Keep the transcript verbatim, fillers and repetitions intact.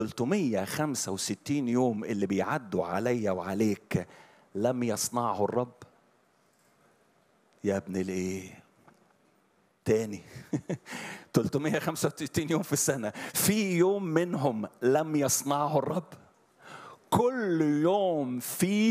ثلاثمية وخمسة وستين يوم اللي بيعدوا عليا وعليك لم يصنعه الرب. يا ابن الايه تاني ثلاثمية وخمسة وستين يوم في السنة، في يوم منهم لم يصنعه الرب؟ كل يوم فيه